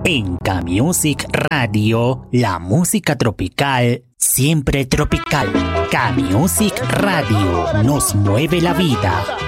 En K-Music Radio, la música tropical, siempre tropical. K-Music Radio nos mueve la vida.